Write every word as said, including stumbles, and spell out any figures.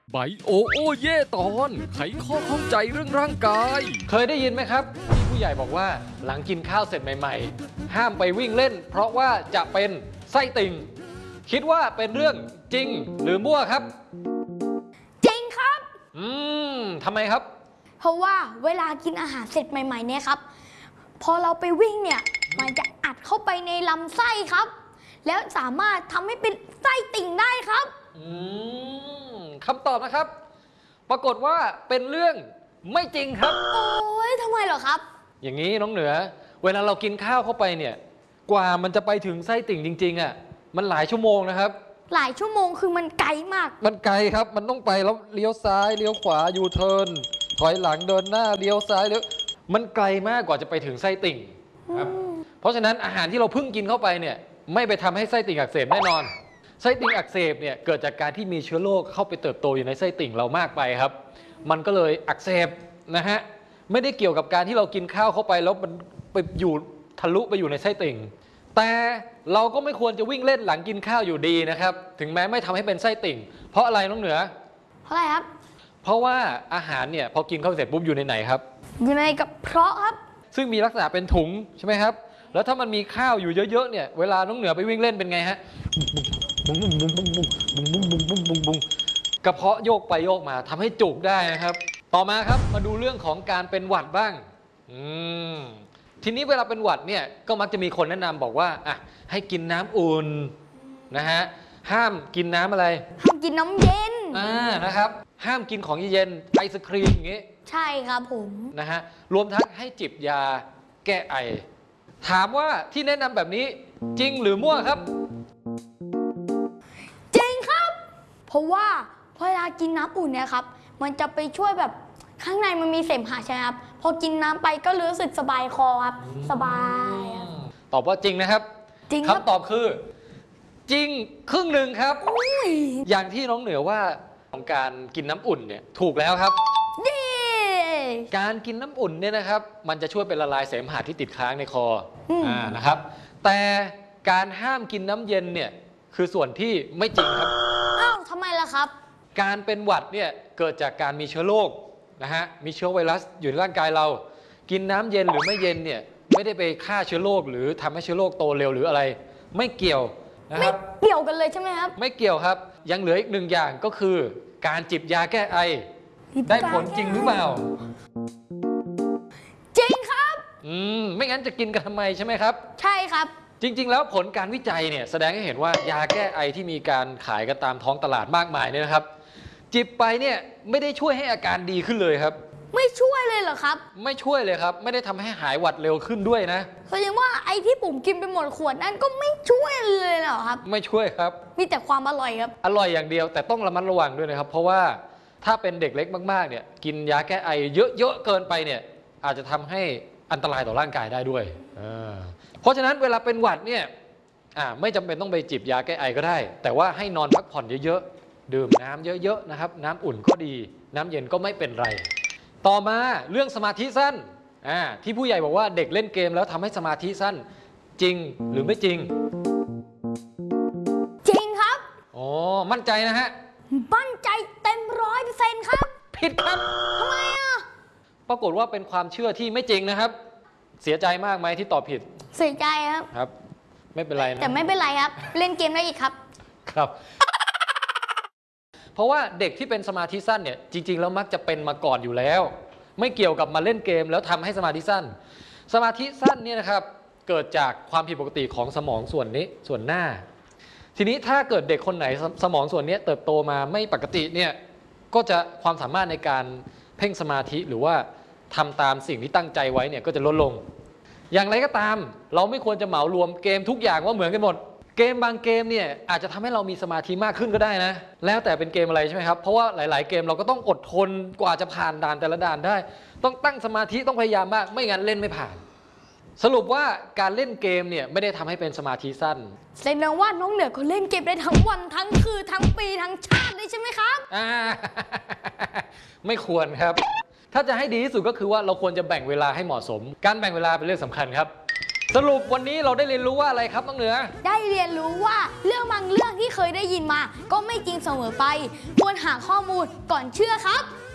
ไบโอโอเย่ตอนไขข้อข้องใจเรื่องร่างกายเคยได้ยินไหมครับที่ผู้ใหญ่บอกว่าหลังกินข้าวเสร็จใหม่ๆห้ามไปวิ่งเล่นเพราะว่าจะเป็นไส้ติ่งคิดว่าเป็นเรื่องจริงหรือมั่วครับจริงครับอืมทำไมครับเพราะว่าเวลากินอาหารเสร็จใหม่ๆเนี่ยครับพอเราไปวิ่งเนี่ยมันจะอัดเข้าไปในลำไส้ครับแล้วสามารถทำให้เป็นไส้ติ่งได้ครับอืมคำตอบนะครับปรากฏว่าเป็นเรื่องไม่จริงครับโอ้ยทำไมเหรอครับอย่างนี้น้องเหนือเวลาเรากินข้าวเข้าไปเนี่ยกว่ามันจะไปถึงไส้ติ่งจริงๆอ่ะมันหลายชั่วโมงนะครับหลายชั่วโมงคือมันไกลมากมันไกลครับมันต้องไปแล้วเลี้ยวซ้ายเลี้ยวขวายูเทิร์นถอยหลังเดินหน้าเลี้ยวซ้ายเลี้ยวมันไกลมากกว่าจะไปถึงไส้ติ่งครับเพราะฉะนั้นอาหารที่เราเพิ่งกินเข้าไปเนี่ยไม่ไปทำให้ไส้ติ่งอักเสบแน่นอนไส้ติ่งอักเสบเนี่ยเกิดจากการที่มีเชื้อโรคเข้าไปเติบโตอยู่ในไส้ติ่งเรามากไปครับมันก็เลยอักเสบนะฮะไม่ได้เกี่ยวกับการที่เรากินข้าวเข้าไปแล้วมันไปอยู่ทะลุไปอยู่ในไส้ติ่งแต่เราก็ไม่ควรจะวิ่งเล่นหลังกินข้าวอยู่ดีนะครับถึงแม้ไม่ทำให้เป็นไส้ติ่งเพราะอะไรน้องเหนือเพราะอะไรครับเพราะว่าอาหารเนี่ยพอกินเข้าเสร็จปุ๊บอยู่ในไหนครับอยู่ในกระเพาะครับซึ่งมีลักษณะเป็นถุงใช่ไหมครับแล้วถ้ามันมีข้าวอยู่เยอะๆเนี่ยเวลาน้องเหนือไปวิ่งเล่นเป็นไงฮะบุ้งบุ้งบุ้งบุ้งบุ้งบุ้งบุ้งบุ้งบุ้งบุ้งกระเพาะโยกไปโยกมาทำให้จุกได้นะครับต่อมาครับมาดูเรื่องของการเป็นหวัดบ้างอืมทีนี้เวลาเป็นหวัดเนี่ยก็มักจะมีคนแนะนำบอกว่าอ่ะให้กินน้ำอุ่นนะฮะห้ามกินน้ำอะไรห้ามกินน้ำเย็นอ่านะครับห้ามกินของเย็นไอศครีมอย่างงี้ใช่ครับผมนะฮะรวมทั้งให้จิบยาแก้ไอถามว่าที่แนะนำแบบนี้จริงหรือมั่วครับจริงครับเพราะว่าเวลากินน้ำอุ่นเนี่ยครับมันจะไปช่วยแบบข้างในมันมีเสมหะใช่ไหมครับพอกินน้ำไปก็รู้สึกสบายคอครับสบายตอบว่าจริงนะครับจริงคำตอบคือจริงครึ่งหนึ่งครับอย่างที่น้องเหนือว่าของการกินน้ำอุ่นเนี่ยถูกแล้วครับการกินน้ำอุ่นเนี่ยนะครับมันจะช่วยเป็นละลายเสมหะที่ติดค้างในคออ่านะครับแต่การห้ามกินน้ำเย็นเนี่ยคือส่วนที่ไม่จริงครับอ้าวทำไมล่ะครับการเป็นหวัดเนี่ยเกิดจากการมีเชื้อโรคนะฮะมีเชื้อไวรัสอยู่ในร่างกายเรากินน้ำเย็นหรือไม่เย็นเนี่ยไม่ได้ไปฆ่าเชื้อโรคหรือทำให้เชื้อโรคโตเร็วหรืออะไรไม่เกี่ยวนะครับไม่เกี่ยวกันเลยใช่ไหมครับไม่เกี่ยวครับยังเหลืออีกหนึ่งอย่างก็คือการจิบยาแก้ไอได้ผลจริงหรือเปล่าจริงครับอืมไม่งั้นจะกินกันทำไมใช่ไหมครับใช่ครับจริงๆแล้วผลการวิจัยเนี่ยแสดงให้เห็นว่ายาแก้ไอที่มีการขายกันตามท้องตลาดมากมายเนี่ยนะครับจิบไปเนี่ยไม่ได้ช่วยให้อาการดีขึ้นเลยครับไม่ช่วยเลยเหรอครับไม่ช่วยเลยครับไม่ได้ทำให้หายหวัดเร็วขึ้นด้วยนะแสดงว่าไอ้ที่ผมกินไปหมดขวดนั้นก็ไม่ช่วยเลยเหรอครับไม่ช่วยครับมีแต่ความอร่อยครับอร่อยอย่างเดียวแต่ต้องระมัดระวังด้วยนะครับเพราะว่าถ้าเป็นเด็กเล็กมากๆเนี่ยกินยาแก้ไอเยอะๆเกินไปเนี่ยอาจจะทำให้อันตรายต่อร่างกายได้ด้วยเพราะฉะนั้นเวลาเป็นหวัดเนี่ยไม่จำเป็นต้องไปจิบยาแก้ไอก็ได้แต่ว่าให้นอนพักผ่อนเยอะๆดื่มน้ำเยอะๆนะครับน้ำอุ่นก็ดีน้ำเย็นก็ไม่เป็นไรต่อมาเรื่องสมาธิสั้นที่ผู้ใหญ่บอกว่าเด็กเล่นเกมแล้วทำให้สมาธิสั้นจริงหรือไม่จริงจริงครับอ๋อมั่นใจนะฮะมั่นใจเต็มร้อยเปอร์เซ็นต์ครับผิดครับทำไมอ่ะปรากฏว่าเป็นความเชื่อที่ไม่จริงนะครับเสียใจมากไหมที่ตอบผิดเสียใจครับครับไม่เป็นไรนะแต่ไม่เป็นไรครับเล่นเกมได้อีกครับครับเพราะว่าเด็กที่เป็นสมาธิสั้นเนี่ยจริงๆแล้วมักจะเป็นมาก่อนอยู่แล้วไม่เกี่ยวกับมาเล่นเกมแล้วทำให้สมาธิสั้นสมาธิสั้นเนี่ยนะครับเกิดจากความผิดปกติของสมองส่วนนี้ส่วนหน้าทีนี้ถ้าเกิดเด็กคนไหนสมองส่วนนี้เติบโตมาไม่ปกติเนี่ยก็จะความสามารถในการเพ่งสมาธิหรือว่าทำตามสิ่งที่ตั้งใจไว้เนี่ยก็จะลดลงอย่างไรก็ตามเราไม่ควรจะเหมารวมเกมทุกอย่างว่าเหมือนกันหมดเกมบางเกมเนี่ยอาจจะทำให้เรามีสมาธิมากขึ้นก็ได้นะแล้วแต่เป็นเกมอะไรใช่ไหมครับเพราะว่าหลายๆเกมเราก็ต้องอดทนกว่าจะผ่านด่านแต่ละด่านได้ต้องตั้งสมาธิต้องพยายามมากไม่งั้นเล่นไม่ผ่านสรุปว่าการเล่นเกมเนี่ยไม่ได้ทำให้เป็นสมาธิสั้นแสดงว่าน้องเหนือก็เล่นเกมได้ทั้งวันทั้งคืนทั้งปีทั้งชาติเลยใช่ไหมครับอ่า ไม่ควรครับถ้าจะให้ดีที่สุดก็คือว่าเราควรจะแบ่งเวลาให้เหมาะสมการแบ่งเวลาเป็นเรื่องสำคัญครับสรุปวันนี้เราได้เรียนรู้ว่าอะไรครับน้องเหนือได้เรียนรู้ว่าเรื่องบางเรื่องที่เคยได้ยินมา ก็ไม่จริงเสมอไปควรหาข้อมูลก่อนเชื่อครับ